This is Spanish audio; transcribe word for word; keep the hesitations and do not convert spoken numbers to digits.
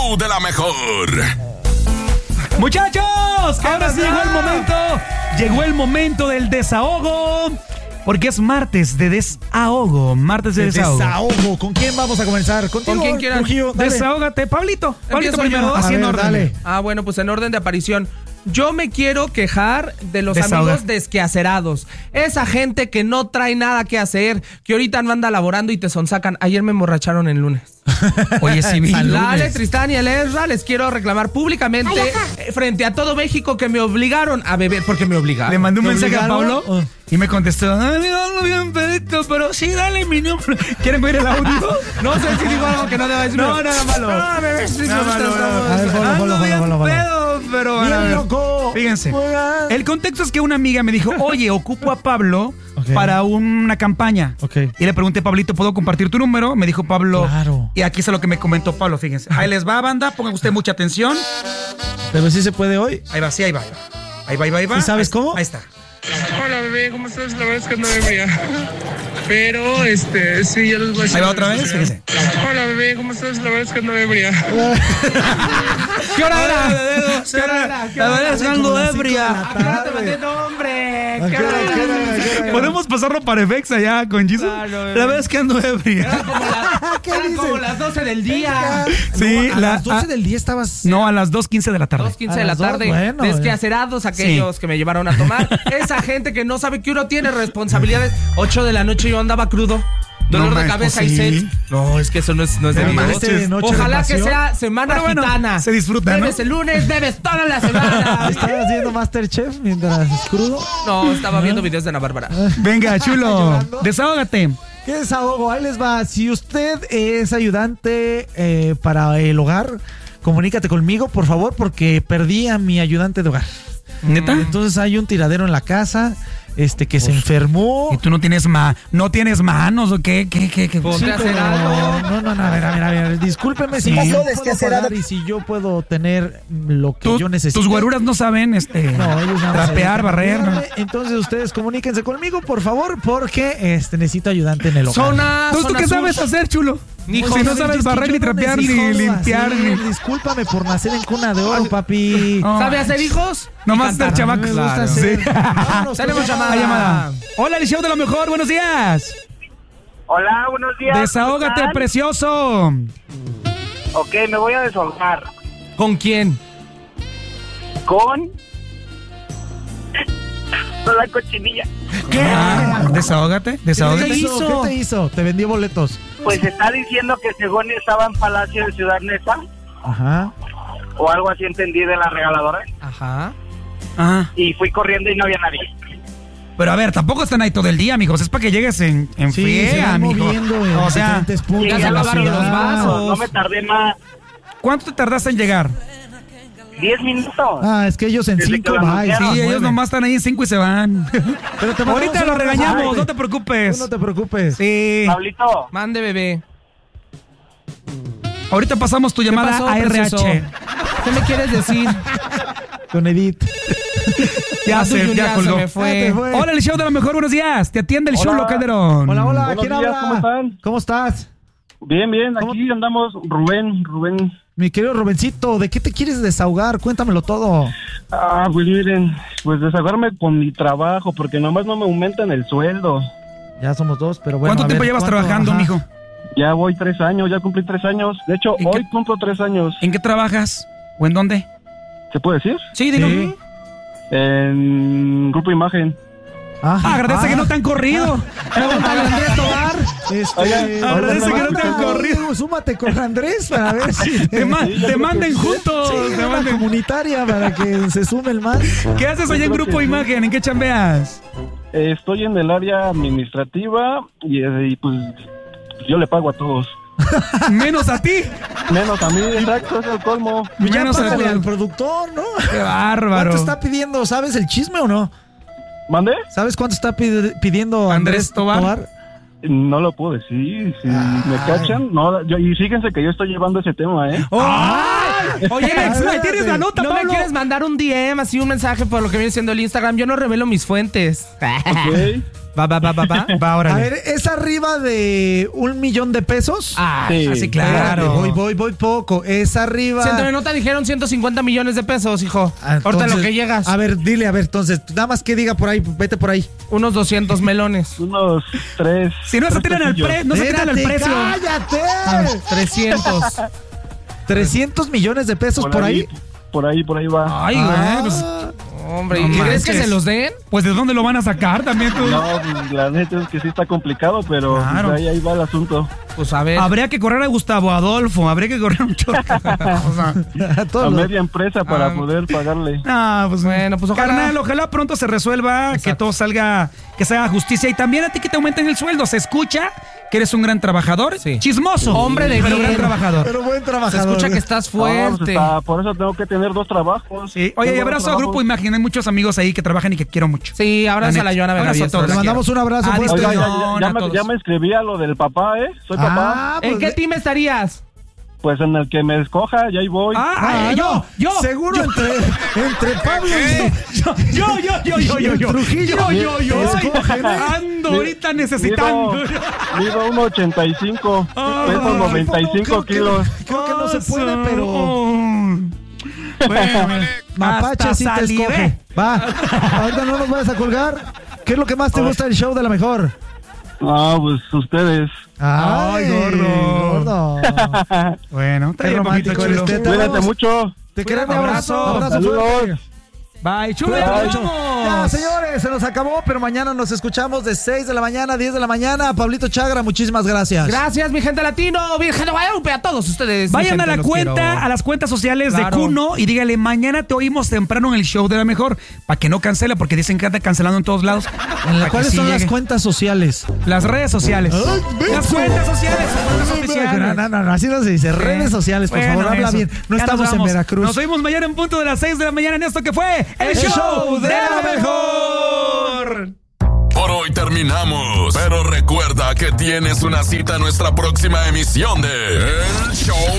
show de la mejor. Muchachos, que ahora sí llegó el momento. Llegó el momento del desahogo. Porque es martes de desahogo. Martes de, de desahogo. Desahogo. ¿Con quién vamos a comenzar? Contigo, ¿Con quién quieras? Trujillo, dale. Desahógate, Pablito. Pablito primero, yo? así en ver, orden. dale. Ah, bueno, pues en orden de aparición. Yo me quiero quejar de los Desahoga. amigos desquacerados. Esa gente que no trae nada que hacer, que ahorita no anda laborando y te sonsacan. Ayer me emborracharon el lunes. Oye, sí, vi. Lale, Tristán y Elezra, les quiero reclamar públicamente eh, frente a todo México que me obligaron a beber, porque me obligaron. Le mandé un ¿Te mensaje a obligaron? Pablo y me contestó, ay, no, bien pedito, pero sí, dale mi número. ¿Quieren oír el audio? No sé si digo algo que no deba decir. No, pero- nada malo. No, bebé, sí, Nada me malo, gusta, nada malo. estamos- A ver, ponlo, Ando ponlo, bien ponlo, ponlo. pedo, pero van a Bien ver. loco. Fíjense. Juega. El contexto es que una amiga me dijo, oye, ocupo a Pablo Ok. para una campaña. Ok. Y le pregunté, Pablito, ¿puedo compartir tu número? Me dijo Pablo. Claro. Y aquí es lo que me comentó Pablo, fíjense. Ahí les va, banda, pongan usted mucha atención. Pero sí se puede hoy. Ahí va, sí, ahí va. Ahí va, ahí va, ahí va. ¿Y sabes Ahí- cómo? Ahí está. Hola bebé, ¿cómo estás? La verdad es que no ebria. Pero, este, sí, ya les voy a decir. Ahí va otra vez, fíjese. Hola bebé, ¿cómo estás? La verdad es que no ebria. ¿Qué hora era? ¿Qué hora era? La verdad es que ando ebria. Acuérdate, maldito hombre. ¿A qué hora, a qué hora, a qué hora? ¿Podemos pasarlo para Efex allá con Jesus? Claro, La bebé. verdad es que ando ebria. Eran como, la- ¿Qué eran dices? como las doce del día. Sí, No, a la- las doce ah, del día estabas... No, a las dos quince de la tarde. dos quince A de la las dos, tarde. bueno, Desquacerados aquellos que me llevaron a tomar. Esa gente que no sabe que uno tiene responsabilidades. ocho de la noche yo andaba crudo. Dolor No, de man, cabeza pues y sí. sed. No, es que eso no es, no es de Pero mi parece noche. noche de Ojalá que pasión. sea semana Pero bueno, gitana. se disfruta, ¿no? Bebes el lunes, bebes toda la semana. ¿Estabas viendo Masterchef mientras es crudo? No, estaba viendo videos de Ana Bárbara. Venga, chulo. llorando? Desahógate. ¿Qué desahogo? Ahí les va. Si usted es ayudante eh, para el hogar, comunícate conmigo, por favor, porque perdí a mi ayudante de hogar. ¿Neta? Entonces hay un tiradero en la casa, este que se enfermó. ¿Y tú no tienes ma no tienes manos o qué? ¿Qué, qué, qué? Ponte Sí, a hacer pero- algo. No, no, no, a ver, a ver, a ver, discúlpeme si Sí. yo Pasó puedo pagar y si yo puedo tener lo que Tú- yo necesito. tus guaruras no saben este No, ellos nada más se dedican trapear, a barrer. ¿no? ayudarme. Entonces ustedes comuníquense conmigo, por favor, porque este necesito ayudante en el hogar. Zona, ¿Tú, tú zona qué sur. sabes hacer, chulo? Ni si no sabes barrer, ni trapear, ni limpiar, ni... Discúlpame por nacer en cuna de oro, papi. Oh. ¿Sabe hacer hijos? Nomás Y ser cantar. chamaco. Me gusta Claro. hacer. Sí. Vámonos, Tenemos con llamada. Hay llamada. Hola, el show de lo mejor, buenos días. Hola, buenos días. Desahógate, ¿cómo están? precioso. Ok, me voy a desahogar ¿Con quién? con... con la cochinilla. ¿Qué? Ah, desahógate, ¿Qué te desahógate. hizo? ¿Qué te hizo? Te vendió boletos. Pues está diciendo que según estaba en Palacio de Ciudad Neza, Ajá. o algo así entendí de la regaladora, Ajá. Ah, y fui corriendo y no había nadie. pero a ver, tampoco están ahí todo el día, amigos. Es para que llegues en, en Sí, se friega, van amigo. moviendo en O sea, diferentes puntos Llegué ya a de se la lavaron los ciudad. vasos. No me tardé más. ¿cuánto te tardaste en llegar? Diez minutos. Ah, es que ellos en Desde cinco que lo va. anunciaron. Sí, Ah, ellos mueve. nomás están ahí en cinco y se van. Pero te mandamos Ahorita lo un regañamos, mensaje. no te preocupes. Tú no te preocupes. Sí. Pablito, Mande, bebé. Ahorita pasamos tu ¿Qué llamada pasó, a R precioso? H. ¿Qué me quieres decir? Con Edith. Ya Ah, se, tú, ya ya colgó. se me fue. Ah, te fue. Hola, el show de lo mejor, buenos días. Te atiende el Hola. chulo Calderón. Hola, hola. Buenos ¿Quién días, habla? ¿cómo están? ¿Cómo estás? Bien, bien, ¿Cómo? aquí andamos, Rubén, Rubén. Mi querido Rubencito, ¿de qué te quieres desahogar? Cuéntamelo todo. Ah, pues miren, pues desahogarme con mi trabajo, porque nomás no me aumentan el sueldo. Ya somos dos, pero bueno. ¿Cuánto a tiempo ver, llevas ¿cuánto? trabajando, Ajá. mijo? Ya voy tres años, ya cumplí tres años. De hecho, ¿En hoy qué? cumplo tres años. ¿En qué trabajas? ¿O en dónde? ¿Se puede decir? Sí, dilo. Sí. En Grupo Imagen. Ajá. Ah, agradece que no te han corrido. Pregúntale a Andrés Tobar. Este, Oigan, agradece oigan, que no te han manda, corrido. Súmate con Andrés para ver si Te, ma- Sí, yo te creo manden que sí. juntos. Sí, te una manden- comunitaria para que se sume el más. ¿Qué haces allá en Yo creo Grupo que sí. Imagen? ¿En qué chambeas? Eh, estoy en el área administrativa y, eh, y, pues yo le pago a todos. Menos a ti. Menos a mí, exacto, es el colmo. Ya Menos a págale ti. al productor, ¿no? Qué bárbaro. ¿Cuánto está pidiendo? ¿Sabes el chisme o no? ¿Mande? ¿Sabes cuánto está pidi- pidiendo Andrés Andrés, Tobar? No lo puedo decir. Si Ah. me cachan, no. Yo, y fíjense que yo estoy llevando ese tema, ¿eh? ¡Ay! Oye, ahí tienes la nota, ¿no me Pablo? quieres mandar un D M, así un mensaje por lo que viene siendo el Instagram? Yo no revelo mis fuentes. Ok. Va, va, va, va, va. Va, A órale. ver, ¿es arriba de un millón de pesos? Ah, Sí. Así, Espérate, claro. voy, voy, voy poco. ¿Es arriba? Si en tu nota dijeron ciento cincuenta millones de pesos, hijo. Ah, Ahorita entonces, lo que llegas. A ver, dile, a ver, entonces, nada más que diga por ahí, vete por ahí. Unos doscientos melones. Unos tres. Si no se tres tiran el pesillos. pre, no se tiran el Espérate, precio. ¡Cállate! trescientos. trescientos millones de pesos por, ahí. Por ahí, por ahí va. Ay, Ah, güey. Pues, Hombre, No ¿y crees que manches. se los den? pues, ¿de dónde lo van a sacar también tú? No, pues, la neta es que sí está complicado, pero pues, Claro. ahí, ahí va el asunto. Pues a ver. Habría que correr a Gustavo Adolfo, habría que correr un choque. O sea, todos A los- media empresa para Ah. poder pagarle. ah, pues, Bueno, pues ojalá. Carnal, ojalá pronto se resuelva, que todo salga, que se haga justicia. Y también a ti que te aumenten el sueldo. Se escucha que eres un gran trabajador. Sí. Chismoso. Hombre de pero bien. gran trabajador. Pero buen Se trabajador. escucha que estás No, pues, fuerte. está- por eso tengo que tener dos trabajos. Sí. Oye, y Tengo abrazo dos a Grupo trabajos. Imagen. Hay muchos amigos ahí que trabajan y que quiero mucho. Sí, abrazo La a la neta. Joana Abrazo a Benavides. todos. Le mandamos un abrazo Ah, fuerte. Oiga, ya, ya- Perdón ya a me, todos. ya me inscribí a lo del papá, ¿eh? Soy papá. Ah, ¿En pues, qué team estarías? Pues en el que me escoja, ya ahí voy. Ah, Ah, ay, no, yo, yo. Seguro yo, entre, entre Pablo y... yo, yo, yo, yo, yo, yo, yo. Trujillo. Yo, yo, yo. Escogen, ¿eh? Ando ahorita necesitando. Mido, mido uno ochenta y cinco, Ah, peso noventa y cinco creo que- kilos. Creo que no se puede, pero... Bueno, Mapache hasta sí te salivé. escoge. Va. Ahorita no nos vayas a colgar. ¿Qué es lo que más te gusta del show de la mejor? No, pues ustedes. Ay, gordo. gordo. Bueno, está Qué bien, poquito romántico eres, chulo. Teta. Cuídate mucho. Te queremos. Abrazo. Abrazo Saludos. fuerte. Bye, chulo. Cuídate nos mucho. vamos. Ya, señores, se nos acabó, pero mañana nos escuchamos de seis de la mañana a diez de la mañana. Pablito Chagra, muchísimas gracias. Gracias, mi gente latino, Virgen de Guadalupe, a todos ustedes. mi Vayan gente, a la los cuenta, quiero. a las cuentas sociales Claro. de Kuno y dígale, mañana te oímos temprano en el show de la mejor, para que no cancele, porque dicen que anda cancelando en todos lados. ¿En la- Pa' que ¿Cuáles sí son las llegue. cuentas sociales? Las redes sociales. Ay, Las menso. cuentas sociales, cuentas No, oficiales. no, no, no, así no se dice. Redes sociales, por Bueno, favor, habla eso. bien. No Ya nos estamos en vamos. Veracruz. Nos oímos mañana en punto de las seis de la mañana en esto que fue El, El Show, Show de de la la Mejor. Por hoy terminamos, pero recuerda que tienes una cita en nuestra próxima emisión de El Show